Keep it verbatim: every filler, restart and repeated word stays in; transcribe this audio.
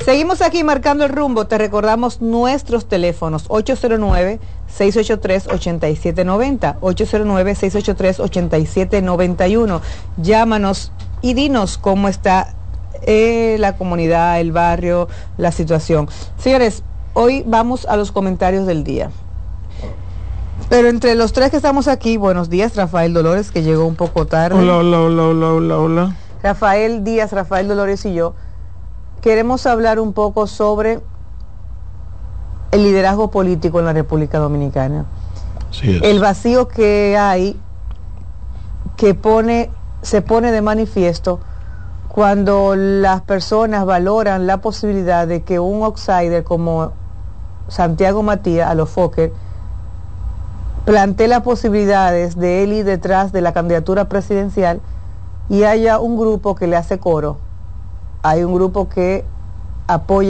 Seguimos aquí marcando el rumbo. Te recordamos nuestros teléfonos: ocho cero nueve, seis ocho tres, ocho siete nueve cero, ocho cero nueve, seis ocho tres, ocho siete nueve uno. Llámanos y dinos cómo está eh, la comunidad, el barrio, la situación. Señores, hoy vamos a los comentarios del día. Pero entre los tres que estamos aquí, buenos días, Rafael Dolores, que llegó un poco tarde. Hola, hola, hola, hola, hola, hola. Rafael Díaz, Rafael Dolores y yo queremos hablar un poco sobre el liderazgo político en la República Dominicana. Sí es. El vacío que hay, que pone, se pone de manifiesto cuando las personas valoran la posibilidad de que un outsider como Santiago Matías, a los Fokker, plantee las posibilidades de él ir detrás de la candidatura presidencial y haya un grupo que le hace coro. Hay un grupo que apoya